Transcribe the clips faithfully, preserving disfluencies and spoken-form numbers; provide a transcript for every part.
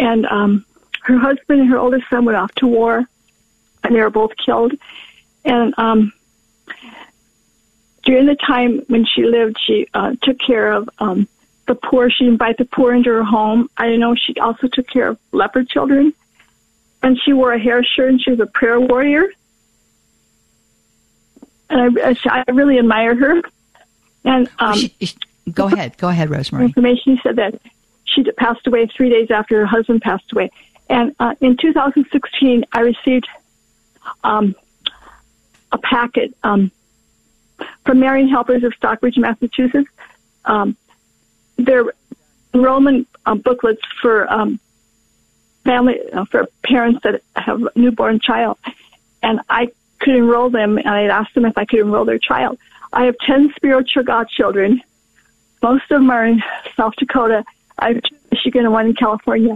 And um, her husband and her oldest son went off to war, and they were both killed. And um, during the time when she lived, she uh, took care of um, the poor. She'd invite the poor into her home. I know she also took care of leper children. And she wore a hair shirt, and she was a prayer warrior. And I, I really admire her. And um, she, she, Go ahead. Go ahead, Rosemary. Information said that she passed away three days after her husband passed away. And uh, in two thousand sixteen, I received um, a packet um, from Marian Helpers of Stockbridge, Massachusetts. Um, their enrollment uh, booklets for um, family uh, for parents that have a newborn child, and I could enroll them. And I asked them if I could enroll their child. I have ten spiritual godchildren. Most of them are in South Dakota. I have two in Michigan and one in California.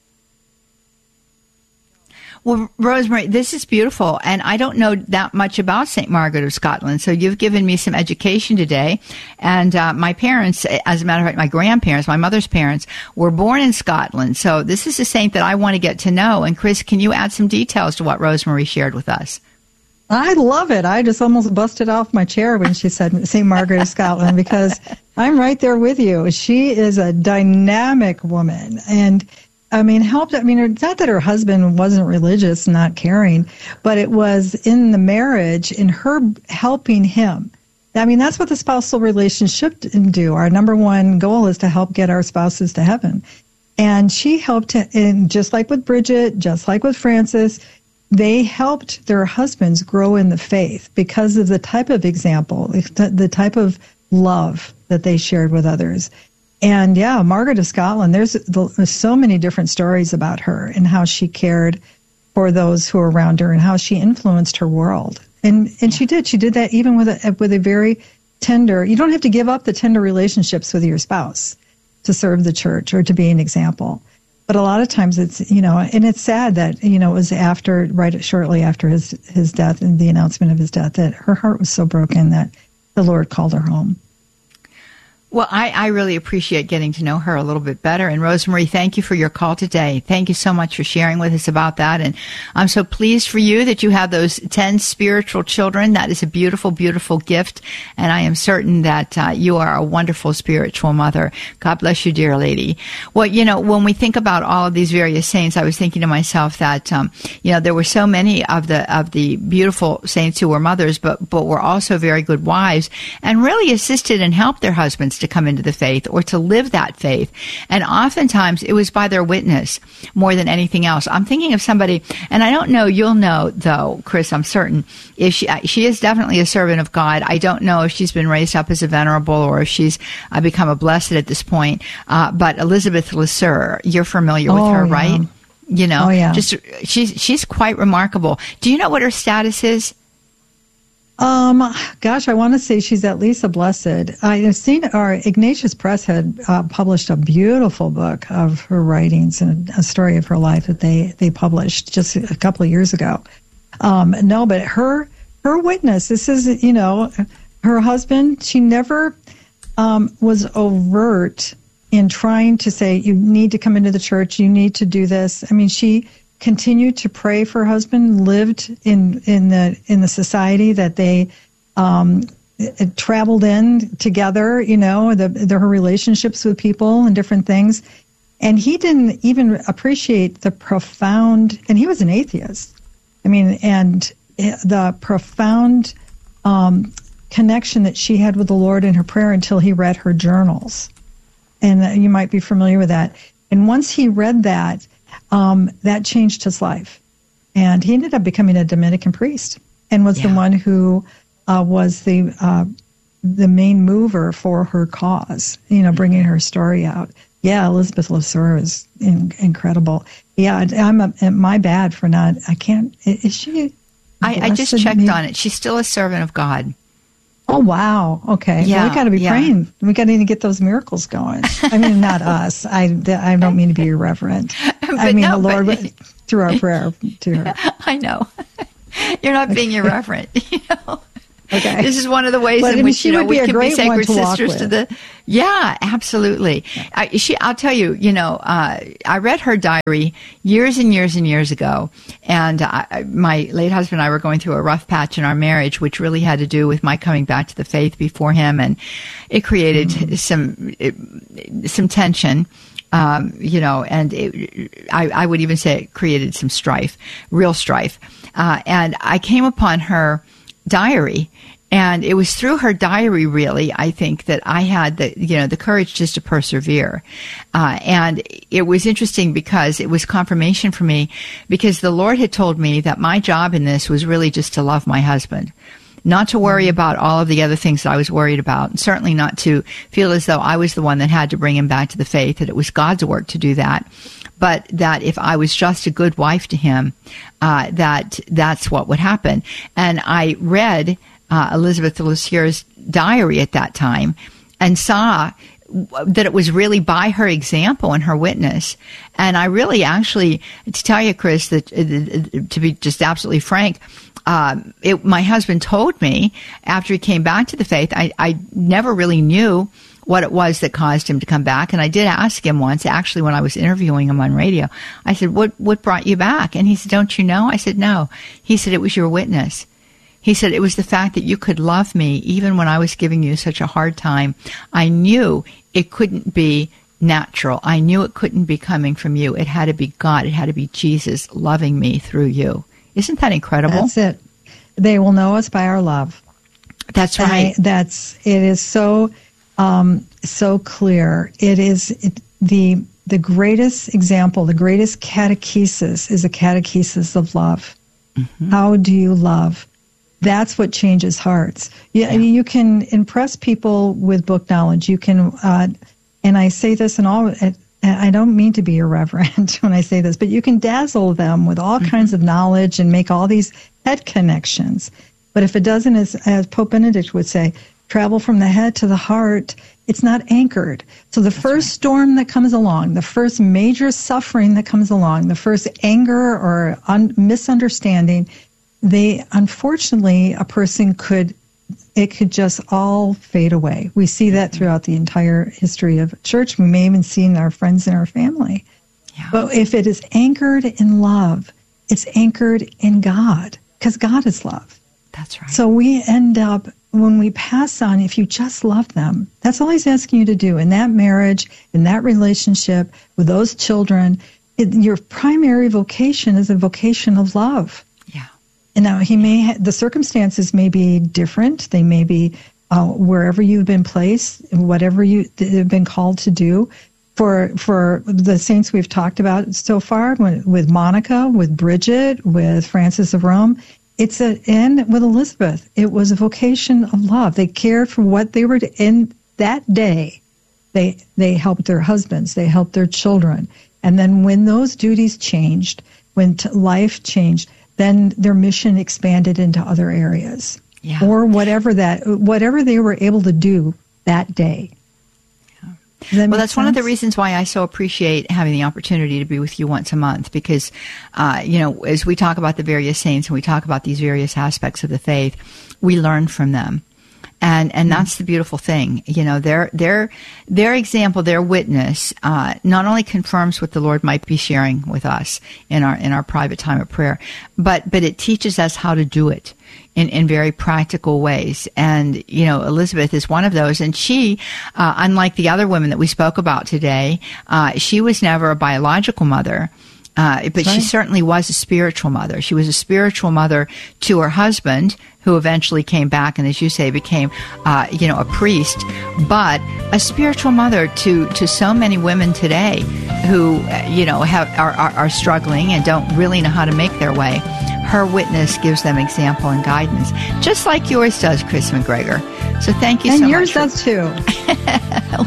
Well, Rosemary, this is beautiful, and I don't know that much about Saint Margaret of Scotland, so you've given me some education today. And uh, my parents, as a matter of fact, my grandparents, my mother's parents, were born in Scotland, so this is a saint that I want to get to know. And Chris, can you add some details to what Rosemary shared with us? I love it. I just almost busted off my chair when she said Saint Margaret of Scotland, because I'm right there with you. She is a dynamic woman, and I mean, helped. I mean, it's not that her husband wasn't religious, not caring, but it was in the marriage, in her helping him. I mean, that's what the spousal relationship do. Our number one goal is to help get our spouses to heaven. And she helped, and just like with Bridget, just like with Francis, they helped their husbands grow in the faith because of the type of example, the type of love that they shared with others. And yeah, Margaret of Scotland, there's, there's so many different stories about her and how she cared for those who were around her and how she influenced her world. And and she did. She did that even with a, with a very tender, you don't have to give up the tender relationships with your spouse to serve the church or to be an example. But a lot of times it's, you know, and it's sad that, you know, it was after, right shortly after his, his death and the announcement of his death, that her heart was so broken that the Lord called her home. Well, I, I really appreciate getting to know her a little bit better. And Rosemary, thank you for your call today. Thank you so much for sharing with us about that. And I'm so pleased for you that you have those ten spiritual children. That is a beautiful, beautiful gift. And I am certain that uh, you are a wonderful spiritual mother. God bless you, dear lady. Well, you know, when we think about all of these various saints, I was thinking to myself that, um, you know, there were so many of the of the beautiful saints who were mothers, but, but were also very good wives and really assisted and helped their husbands to come into the faith or to live that faith. And oftentimes it was by their witness more than anything else. I'm thinking of somebody, and I don't know, you'll know though, Chris, I'm certain, if she, she is definitely a servant of God. I don't know if she's been raised up as a venerable or if she's uh, become a blessed at this point. Uh, but Elizabeth Lesser, you're familiar with oh, her, yeah. right? You know, oh, yeah. just she's, she's quite remarkable. Do you know what her status is? Um, gosh, I want to say she's at least a blessed. I have seen our Ignatius Press had uh, published a beautiful book of her writings and a story of her life that they, they published just a couple of years ago. Um, no, but her, her witness, this is, you know, her husband, she never, um, was overt in trying to say, you need to come into the church, you need to do this. I mean, she continued to pray for her husband, lived in, in the in the society that they um, traveled in together, you know, the, the her relationships with people and different things. And he didn't even appreciate the profound, and he was an atheist. I mean, and the profound um, connection that she had with the Lord in her prayer until he read her journals. And you might be familiar with that. And once he read that, Um, that changed his life. And he ended up becoming a Dominican priest and was yeah. the one who uh, was the uh, the main mover for her cause, you know, bringing her story out. Yeah, Elizabeth Lesser is in, incredible. Yeah, I'm a, my bad for not, I can't, is she? I, I just checked me? on it. She's still a servant of God. Oh, wow. Okay. Yeah, well, we got to be yeah. praying. We got to get those miracles going. I mean, not us. I, I don't mean to be irreverent. I mean, no, the Lord, but, through our prayer to her. I know. You're not being irreverent, you know. Okay. This is one of the ways but, in I mean, which, you know, we can be sacred to sisters to the, yeah, absolutely. Yeah. I, she, I'll tell you, you know, uh, I read her diary years and years and years ago. And I, my late husband and I were going through a rough patch in our marriage, which really had to do with my coming back to the faith before him. And it created mm-hmm. some, it, some tension. Um, you know, and it, I, I would even say it created some strife, real strife. Uh, and I came upon her diary, and it was through her diary, really, I think, that I had the, you know, the courage just to persevere. Uh, and it was interesting because it was confirmation for me, because the Lord had told me that my job in this was really just to love my husband. Not to worry about all of the other things that I was worried about, and certainly not to feel as though I was the one that had to bring him back to the faith, that it was God's work to do that, but that if I was just a good wife to him, uh, that that's what would happen. And I read uh, Elizabeth de Lucier's diary at that time and saw that it was really by her example and her witness. And I really actually, to tell you, Chris, that uh, to be just absolutely frank, Um, it, my husband told me after he came back to the faith, I, I never really knew what it was that caused him to come back. And I did ask him once, actually, when I was interviewing him on radio, I said, what, what brought you back? And he said, don't you know? I said, no. He said, it was your witness. He said, it was the fact that you could love me even when I was giving you such a hard time. I knew it couldn't be natural. I knew it couldn't be coming from you. It had to be God. It had to be Jesus loving me through you. Isn't that incredible? That's it. They will know us by our love. That's right. I, that's it. Is so um, so clear. It is it, the the greatest example. The greatest catechesis is a catechesis of love. Mm-hmm. How do you love? That's what changes hearts. You, yeah. you can impress people with book knowledge. You can, uh, and I say this in all. I don't mean to be irreverent when I say this, but you can dazzle them with all mm-hmm. kinds of knowledge and make all these head connections. But if it doesn't, as, as Pope Benedict would say, travel from the head to the heart, it's not anchored. So the That's first right. storm that comes along, the first major suffering that comes along, the first anger or un- misunderstanding, they, unfortunately, a person could it could just all fade away. We see that throughout the entire history of church. We may even see in our friends and our family. Yeah. But if it is anchored in love, it's anchored in God, because God is love. That's right. So we end up, when we pass on, if you just love them, that's all he's asking you to do in that marriage, in that relationship, with those children. It, your primary vocation is a vocation of love. And now he may ha- the circumstances may be different. They may be uh, wherever you've been placed, whatever you have been called to do. For for the saints we've talked about so far, when, with Monica, with Bridget, with Francis of Rome, it's a and with Elizabeth, it was a vocation of love. They cared for what they were to, in that day. They they helped their husbands, they helped their children, and then when those duties changed, when t- life changed, then their mission expanded into other areas, yeah. or whatever that, whatever they were able to do that day. Yeah. That well, that's sense? One of the reasons why I so appreciate having the opportunity to be with you once a month, because, uh, you know, as we talk about the various saints and we talk about these various aspects of the faith, we learn from them. And and that's the beautiful thing, you know. Their their their example, their witness, uh, not only confirms what the Lord might be sharing with us in our in our private time of prayer, but but it teaches us how to do it in, in very practical ways. And you know, Elizabeth is one of those. And she, uh, unlike the other women that we spoke about today, uh, she was never a biological mother. Uh, but right. she certainly was a spiritual mother. She was a spiritual mother to her husband, who eventually came back and, as you say, became, uh, you know, a priest, but a spiritual mother to, to so many women today who, uh, you know, have are, are, are struggling and don't really know how to make their way. Her witness gives them example and guidance, just like yours does, Chris McGregor. So thank you and so much. much. And yours does too.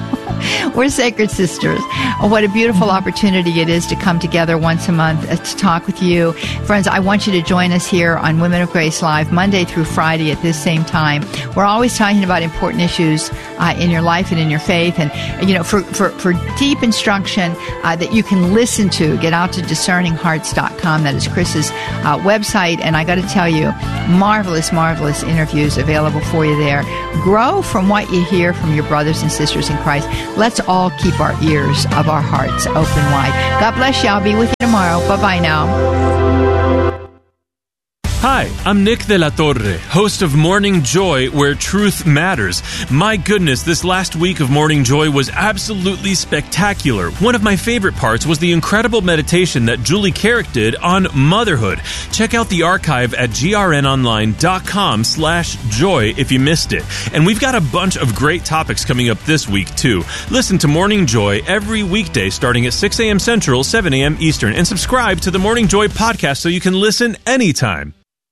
We're Sacred Sisters. Oh, what a beautiful opportunity it is to come together once a month uh, to talk with you. Friends, I want you to join us here on Women of Grace Live Monday through Friday at this same time. We're always talking about important issues uh, in your life and in your faith. And, you know, for, for, for deep instruction uh, that you can listen to, get out to discerning hearts dot com. That is Chris's uh, website. And I got to tell you, marvelous, marvelous interviews available for you there. Grow from what you hear from your brothers and sisters in Christ. Let's all keep our ears of our hearts open wide. God bless you. I'll be with you tomorrow. Bye-bye now. Hi, I'm Nick de la Torre, host of Morning Joy, where truth matters. My goodness, this last week of Morning Joy was absolutely spectacular. One of my favorite parts was the incredible meditation that Julie Carrick did on motherhood. Check out the archive at grnonline.com slash joy if you missed it. And we've got a bunch of great topics coming up this week, too. Listen to Morning Joy every weekday starting at six a.m. Central, seven a.m. Eastern, and subscribe to the Morning Joy podcast so you can listen anytime.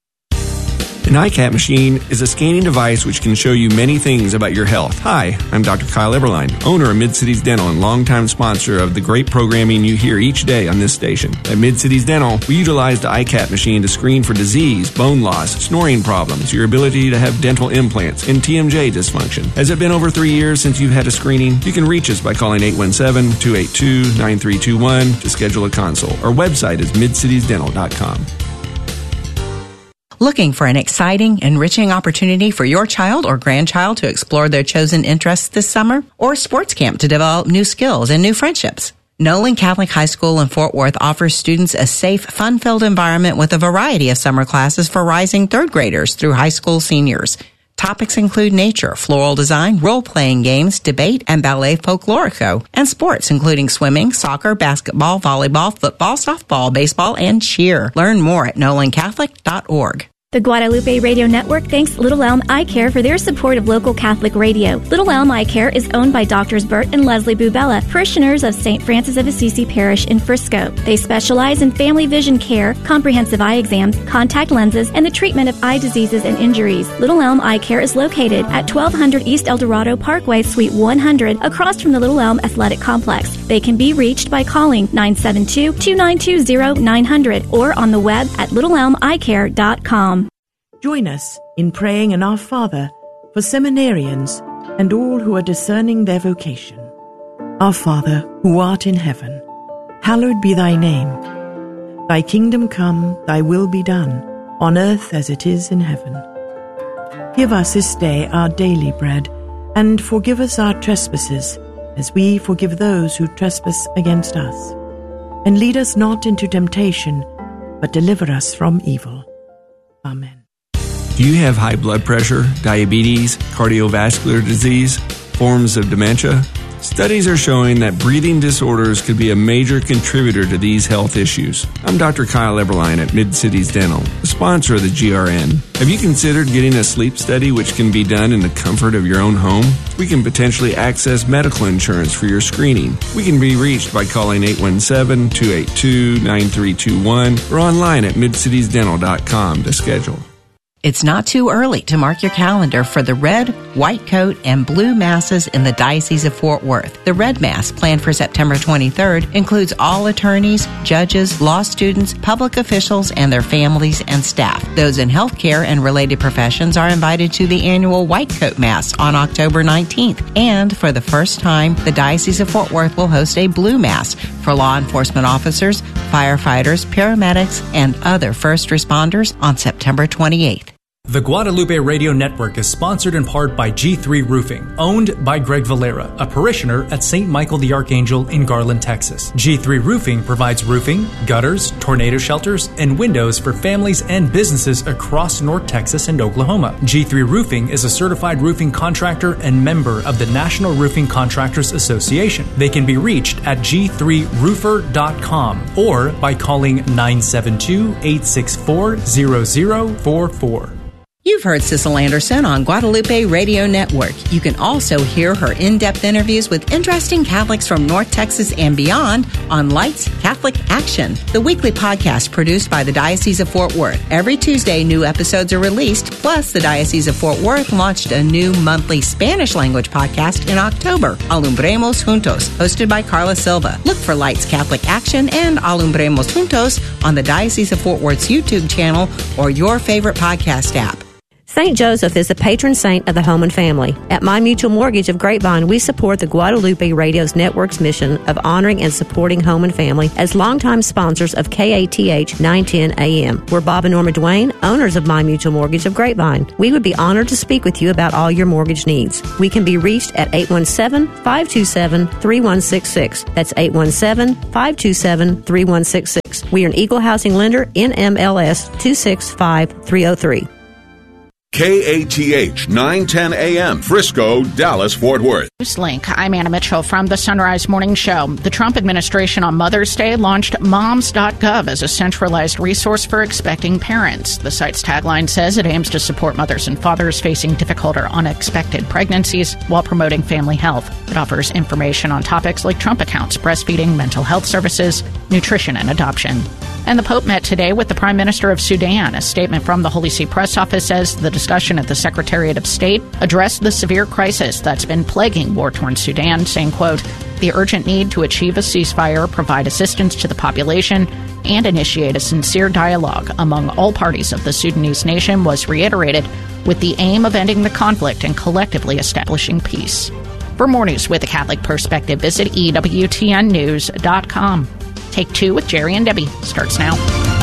An I CAT machine is a scanning device which can show you many things about your health. Hi, I'm Doctor Kyle Eberline, owner of Mid-Cities Dental and longtime sponsor of the great programming you hear each day on this station. At Mid-Cities Dental, we utilize the I CAT machine to screen for disease, bone loss, snoring problems, your ability to have dental implants, and T M J dysfunction. Has it been over three years since you've had a screening? You can reach us by calling eight one seven, two eight two, nine three two one to schedule a consult. Our website is mid cities dental dot com. Looking for an exciting, enriching opportunity for your child or grandchild to explore their chosen interests this summer? Or sports camp to develop new skills and new friendships? Nolan Catholic High School in Fort Worth offers students a safe, fun-filled environment with a variety of summer classes for rising third graders through high school seniors. Topics include nature, floral design, role-playing games, debate, and ballet folklorico, and sports including swimming, soccer, basketball, volleyball, football, softball, baseball, and cheer. Learn more at nolan catholic dot org. The Guadalupe Radio Network thanks Little Elm Eye Care for their support of local Catholic radio. Little Elm Eye Care is owned by Doctors Bert and Leslie Bubella, parishioners of Saint Francis of Assisi Parish in Frisco. They specialize in family vision care, comprehensive eye exams, contact lenses, and the treatment of eye diseases and injuries. Little Elm Eye Care is located at twelve hundred East El Dorado Parkway, Suite one hundred, across from the Little Elm Athletic Complex. They can be reached by calling nine seven two, two nine two, zero nine zero zero or on the web at little elm eye care dot com. Join us in praying an Our Father for seminarians and all who are discerning their vocation. Our Father, who art in heaven, hallowed be thy name. Thy kingdom come, thy will be done, on earth as it is in heaven. Give us this day our daily bread, and forgive us our trespasses, as we forgive those who trespass against us. And lead us not into temptation, but deliver us from evil. Amen. Do you have high blood pressure, diabetes, cardiovascular disease, forms of dementia? Studies are showing that breathing disorders could be a major contributor to these health issues. I'm Doctor Kyle Eberline at Mid-Cities Dental, a sponsor of the G R N. Have you considered getting a sleep study which can be done in the comfort of your own home? We can potentially access medical insurance for your screening. We can be reached by calling eight one seven, two eight two, nine three two one or online at mid cities dental dot com to schedule. It's not too early to mark your calendar for the Red, White Coat, and Blue Masses in the Diocese of Fort Worth. The Red Mass, planned for September twenty-third, includes all attorneys, judges, law students, public officials, and their families and staff. Those in healthcare and related professions are invited to the annual White Coat Mass on October nineteenth. And for the first time, the Diocese of Fort Worth will host a Blue Mass for law enforcement officers, firefighters, paramedics, and other first responders on September twenty-eighth. The Guadalupe Radio Network is sponsored in part by G three Roofing, owned by Greg Valera, a parishioner at Saint Michael the Archangel in Garland, Texas. G three Roofing provides roofing, gutters, tornado shelters, and windows for families and businesses across North Texas and Oklahoma. G three Roofing is a certified roofing contractor and member of the National Roofing Contractors Association. They can be reached at g three roofer dot com or by calling nine seven two, eight six four, zero zero four four. You've heard Sissel Anderson on Guadalupe Radio Network. You can also hear her in-depth interviews with interesting Catholics from North Texas and beyond on Lights Catholic Action, the weekly podcast produced by the Diocese of Fort Worth. Every Tuesday, new episodes are released. Plus, the Diocese of Fort Worth launched a new monthly Spanish language podcast in October, Alumbremos Juntos, hosted by Carla Silva. Look for Lights Catholic Action and Alumbremos Juntos on the Diocese of Fort Worth's YouTube channel or your favorite podcast app. Saint Joseph is the patron saint of the home and family. At My Mutual Mortgage of Grapevine, we support the Guadalupe Radio's network's mission of honoring and supporting home and family as longtime sponsors of K A T H nine ten A M. We're Bob and Norma Duane, owners of My Mutual Mortgage of Grapevine. We would be honored to speak with you about all your mortgage needs. We can be reached at eight one seven, five two seven, three one six six. That's eight one seven, five two seven, three one six six. We are an equal housing lender, N M L S two six five three zero three. K A T H nine ten A M, Frisco, Dallas, Fort Worth. Newslink. I'm Anna Mitchell from the Sunrise Morning Show. The Trump administration on Mother's Day launched moms dot gov as a centralized resource for expecting parents. The site's tagline says it aims to support mothers and fathers facing difficult or unexpected pregnancies while promoting family health. It offers information on topics like Trump accounts, breastfeeding, mental health services, nutrition, and adoption. And the Pope met today with the Prime Minister of Sudan. A statement from the Holy See Press Office says the discussion at the Secretariat of State addressed the severe crisis that's been plaguing war-torn Sudan, saying, quote, the urgent need to achieve a ceasefire, provide assistance to the population, and initiate a sincere dialogue among all parties of the Sudanese nation was reiterated with the aim of ending the conflict and collectively establishing peace. For more news with a Catholic perspective, visit E W T N news dot com. Take Two with Jerry and Debbie starts now.